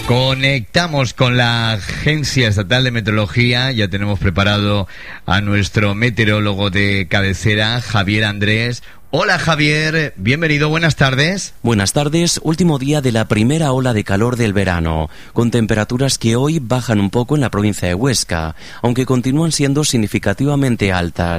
Conectamos con la Agencia Estatal de Meteorología. Ya tenemos preparado a nuestro meteorólogo de cabecera, Javier Andrés. Hola Javier, bienvenido, buenas tardes. Buenas tardes, último día de la primera ola de calor del verano, con temperaturas que hoy bajan un poco en la provincia de Huesca, aunque continúan siendo significativamente altas.